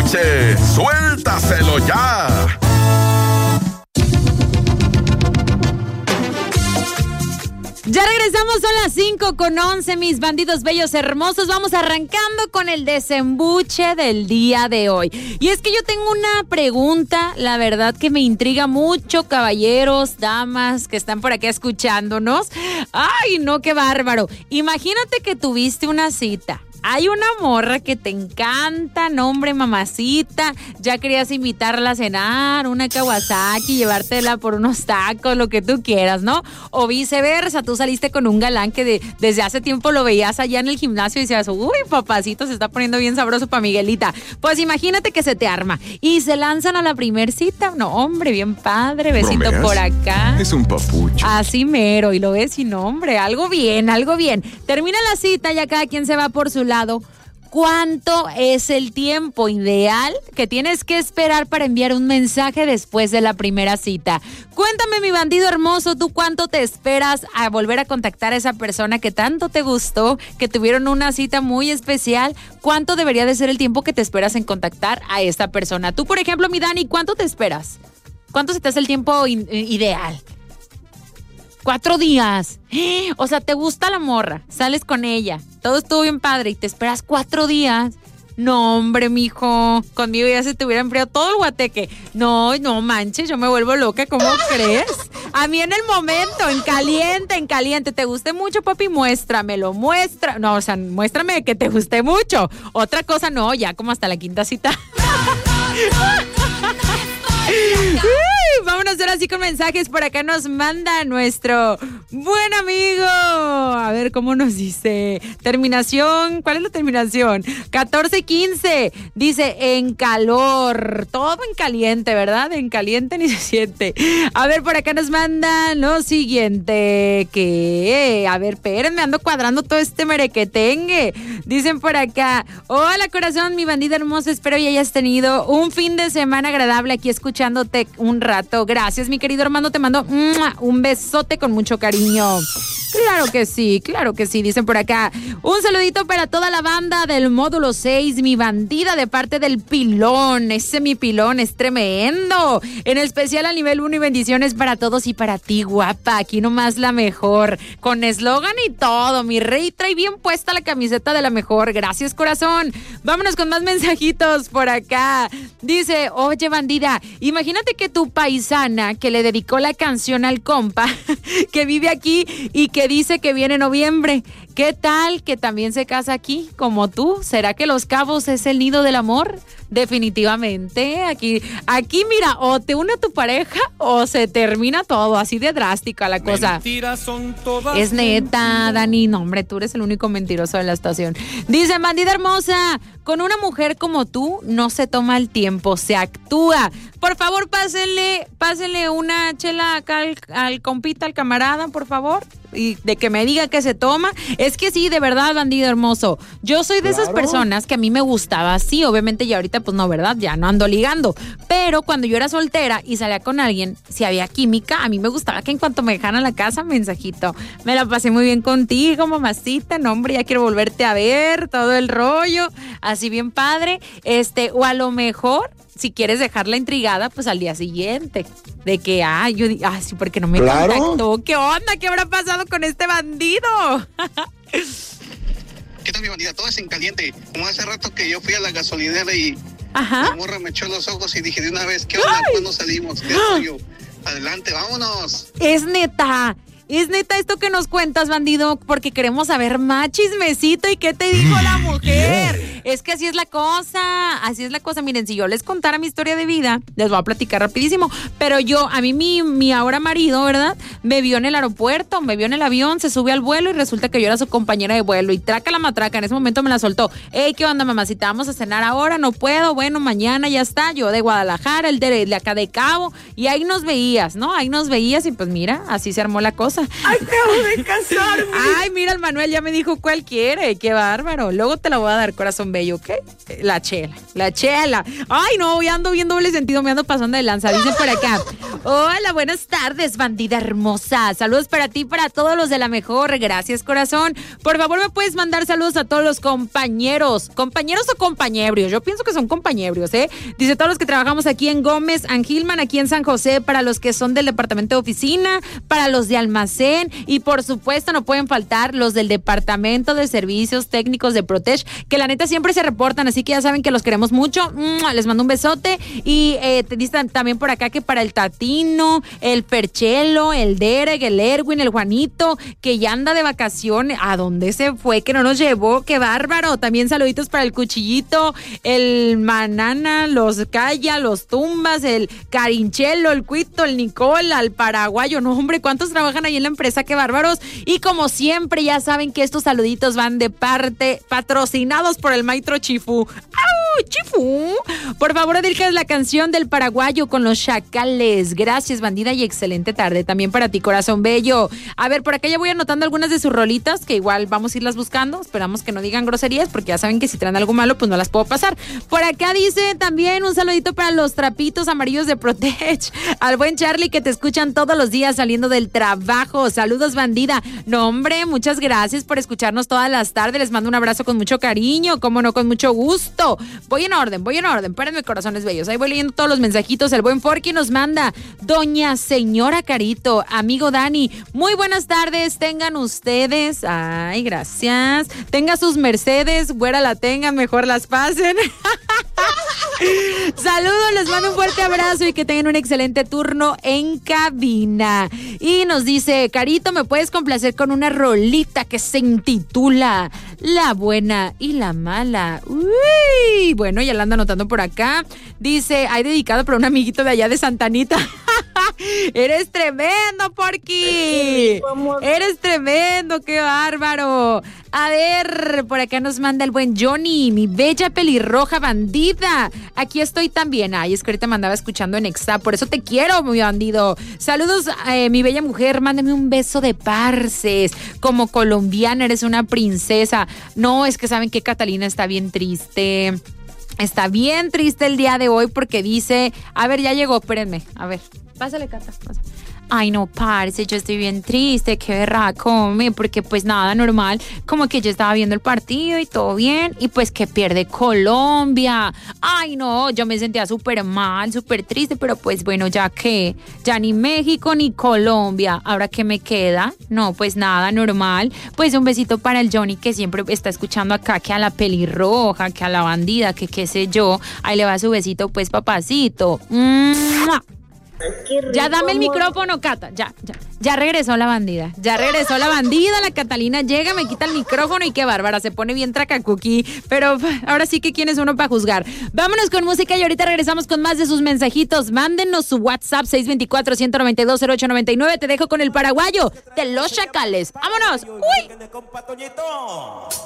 Cache. ¡Suéltaselo ya! Ya regresamos, son las 5:11, mis bandidos bellos hermosos. Vamos arrancando con el desembuche del día de hoy. Y es que yo tengo una pregunta, la verdad que me intriga mucho, caballeros, damas que están por acá escuchándonos. Ay, no, qué bárbaro. Imagínate que tuviste una cita. Hay una morra que te encanta, nombre mamacita, ya querías invitarla a cenar, una Kawasaki, llevártela por unos tacos, lo que tú quieras, ¿no? O viceversa, tú saliste con un galán que desde hace tiempo lo veías allá en el gimnasio y decías, uy, papacito, se está poniendo bien sabroso para Miguelita. Pues imagínate que se te arma y se lanzan a la primer cita. No, hombre, bien padre, besito ¿Bromeas? por acá. Es un papucho. Así mero, y lo ves y no, hombre, algo bien, algo bien. Termina la cita, ya cada quien se va por su lado. ¿Cuánto es el tiempo ideal que tienes que esperar para enviar un mensaje después de la primera cita? Cuéntame, mi bandido hermoso, ¿tú cuánto te esperas a volver a contactar a esa persona que tanto te gustó, que tuvieron una cita muy especial? ¿Cuánto debería de ser el tiempo que te esperas en contactar a esta persona? Tú, por ejemplo, mi Dani, ¿cuánto te esperas? ¿Cuánto se te hace el tiempo ideal? 4 días. O sea, te gusta la morra, sales con ella, todo estuvo bien padre y te esperas 4 días. No, hombre, mijo, conmigo ya se te hubiera enfriado todo el guateque. No manches, yo me vuelvo loca, ¿cómo crees? A mí en el momento, en caliente, ¿te guste mucho, papi? Muéstramelo, no, o sea, muéstrame que te guste mucho. Otra cosa, no, ya como hasta la quinta cita. Vámonos ahora así con mensajes. Por acá nos manda nuestro buen amigo. A ver cómo nos dice. Terminación. ¿Cuál es la terminación? 1415. Dice en calor. Todo en caliente, ¿verdad? En caliente ni se siente. A ver, por acá nos manda lo siguiente. Que, a ver, espérenme, ando cuadrando todo este merequetengue. Dicen por acá. Hola, corazón, mi bandida hermosa. Espero y hayas tenido un fin de semana agradable aquí escuchándote un rato. Gracias, mi querido hermano, te mando un besote con mucho cariño. Claro que sí, dicen por acá. Un saludito para toda la banda del módulo 6, mi bandida de parte del Pilón. Ese mi Pilón es tremendo. En especial al nivel 1 y bendiciones para todos y para ti, guapa. Aquí nomás la mejor. Con eslogan y todo, mi rey trae bien puesta la camiseta de la mejor. Gracias, corazón. Vámonos con más mensajitos por acá. Dice, oye, bandida, imagínate que tu paisana que le dedicó la canción al compa que vive aquí y que dice que viene en noviembre. ¿Qué tal que también se casa aquí como tú? ¿Será que Los Cabos es el nido del amor? Definitivamente. Aquí mira, o te une a tu pareja o se termina todo, así de drástica la cosa. Mentiras son todas. Es neta, Dani. No, hombre, tú eres el único mentiroso de la estación. Dice, bandida hermosa, con una mujer como tú no se toma el tiempo, se actúa. Por favor, pásenle una chela acá al compita, al camarada, por favor. Y de que me diga que se toma. Es que sí, de verdad, bandido hermoso. Yo soy de esas personas que a mí me gustaba así. Obviamente ya ahorita pues no, ¿verdad? Ya no ando ligando. Pero cuando yo era soltera y salía con alguien, si había química, a mí me gustaba que en cuanto me dejaran a la casa, mensajito. Me la pasé muy bien contigo, mamacita. No, hombre, ya quiero volverte a ver, todo el rollo. Así bien padre. O a lo mejor, si quieres dejarla intrigada, pues al día siguiente. De que, sí, porque no me contactó. ¿Qué onda? ¿Qué habrá pasado con este bandido? ¿Qué tal, mi bandida? Todo es en caliente. Como hace rato que yo fui a la gasolinera y la morra me echó los ojos y dije de una vez, ¿qué onda? ¿Cuándo salimos? ¿Qué rollo? Adelante, vámonos. Es neta esto que nos cuentas, bandido, porque queremos saber más chismecito. ¿Y qué te dijo la mujer? Es que así es la cosa. Miren, si yo les contara mi historia de vida, les voy a platicar rapidísimo, pero a mí mi ahora marido, ¿verdad? Me vio en el aeropuerto, me vio en el avión, se sube al vuelo y resulta que yo era su compañera de vuelo y traca la matraca, en ese momento me la soltó. Ey, ¿qué onda, mamacita? Vamos a cenar ahora, no puedo, bueno, mañana ya está, yo de Guadalajara, el de acá de Cabo, y ahí nos veías, ¿no? Ahí nos veías y pues mira, así se armó la cosa. Acabo de casarme. Ay, mira, el Manuel ya me dijo cuál quiere. Qué bárbaro. Luego te la voy a dar, corazón bello, ¿ok? La chela. Ay, no, hoy ando bien doble sentido, me ando pasando de lanza. Dicen por acá. Hola, buenas tardes, bandida hermosa. Saludos para ti, para todos los de la mejor. Gracias, corazón. Por favor, me puedes mandar saludos a todos los compañeros. ¿Compañeros o compañeros? Yo pienso que son compañeros, ¿eh? Dice todos los que trabajamos aquí en Gómez, Angilman, aquí en San José, para los que son del departamento de oficina, para los de almacén y por supuesto no pueden faltar los del departamento de servicios técnicos de Protech, que la neta siempre se reportan, así que ya saben que los queremos mucho. Les mando un besote y te dicen también por acá que para el Tatino, el Perchelo, el Derek, el Erwin, el Juanito, que ya anda de vacaciones. ¿A dónde se fue? Que no nos llevó. ¡Qué bárbaro! También saluditos para el Cuchillito, el Manana, los Calla, los Tumbas, el Carinchelo, el Cuito, el Nicola, el Paraguayo. No, hombre, ¿cuántos trabajan ahí en la empresa? ¡Qué bárbaros! Y como siempre, ya saben que estos saluditos van de parte patrocinados por el maestro Chifu. ¡Au, Chifu! Por favor, dediques la canción del Paraguayo con los Chacales. Gracias, bandida, y excelente tarde también para ti, corazón bello. A ver, por acá ya voy anotando algunas de sus rolitas, que igual vamos a irlas buscando. Esperamos que no digan groserías, porque ya saben que si traen algo malo, pues no las puedo pasar. Por acá dice también un saludito para los trapitos amarillos de Protech. Al buen Charlie, que te escuchan todos los días saliendo del trabajo. Saludos, bandida. No, hombre, muchas gracias por escucharnos todas las tardes. Les mando un abrazo con mucho cariño, como no, con mucho gusto. Voy en orden. Espérenme, corazones bellos. Ahí voy leyendo todos los mensajitos. El buen Forky nos manda: doña señora Carito, amigo Dani, muy buenas tardes tengan ustedes. Ay, gracias. Tenga sus Mercedes, güera la tengan, mejor las pasen. Saludos, les mando un fuerte abrazo y que tengan un excelente turno en cabina. Y nos dice: Carito, ¿me puedes complacer con una rolita que se intitula La Buena y la Mala? Uy, bueno, ya la anda anotando por acá. Dice: hay dedicado para un amiguito de allá de Santanita. Eres tremendo, Porky. Eres tremendo, qué bárbaro. A ver, por acá nos manda el buen Johnny, mi bella pelirroja bandida. Aquí estoy también. Ay, es que ahorita me andaba escuchando en Exa, por eso te quiero, mi bandido. Saludos, mi bella mujer, mándame un beso de parces. Como colombiana eres una princesa. No, es que saben que Catalina está bien triste. Está bien triste el día de hoy porque dice... A ver, ya llegó, espérenme. A ver, pásale, Cata. Pásale. Ay, no, parce, yo estoy bien triste, qué berraco, porque pues nada, normal, como que yo estaba viendo el partido y todo bien, y pues que pierde Colombia. Ay, no, yo me sentía súper mal, súper triste, pero pues bueno, ya que, ya ni México ni Colombia, ¿ahora qué me queda? No, pues nada, normal. Pues un besito para el Johnny, que siempre está escuchando acá, que a la pelirroja, que a la bandida, que qué sé yo. Ahí le va su besito, pues, papacito. ¡Mua! Ya dame el micrófono, Cata. Ya regresó la bandida. La Catalina llega, me quita el micrófono y qué bárbara, se pone bien tracacuqui. Pero ahora sí que quién es uno para juzgar. Vámonos con música y ahorita regresamos con más de sus mensajitos. Mándenos su WhatsApp 624-192-0899. Te dejo con el Paraguayo de los Chacales. ¡Vámonos! ¡Uy!